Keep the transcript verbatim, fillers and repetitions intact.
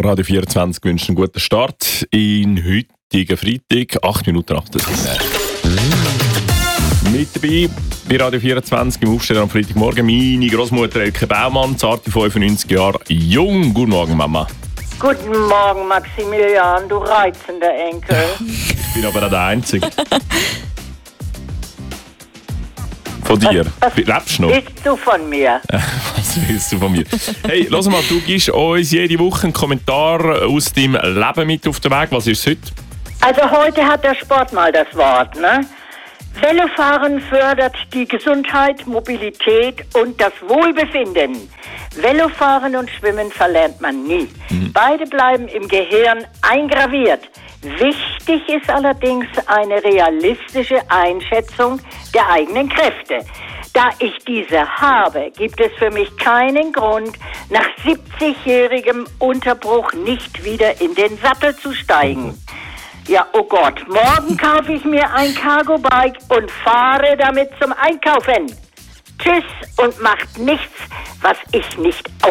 Radio vierundzwanzig wünscht einen guten Start in heutigen Freitag, acht Minuten nach der Sonne. Mit dabei bei Radio vierundzwanzig im Aufstehen am Freitagmorgen meine Großmutter Elke Baumann, zarte fünfundneunzig Jahre jung. Guten Morgen, Mama. Guten Morgen, Maximilian, du reizender Enkel. Ich bin aber auch der Einzige. Von dir. Was, was Lebst du noch? willst du von mir? Was willst du von mir? Hey, lass mal, du gibst uns jede Woche einen Kommentar aus deinem Leben mit auf den Weg. Was ist es heute? Also heute hat der Sport mal das Wort, ne? Velofahren fördert die Gesundheit, Mobilität und das Wohlbefinden. Velofahren und Schwimmen verlernt man nie. Mhm. Beide bleiben im Gehirn eingraviert. Wichtig ist allerdings eine realistische Einschätzung der eigenen Kräfte. Da ich diese habe, gibt es für mich keinen Grund, nach siebzigjährigem Unterbruch nicht wieder in den Sattel zu steigen. Ja, oh Gott, morgen kaufe ich mir ein Cargo-Bike und fahre damit zum Einkaufen. Tschüss und macht nichts, was ich nicht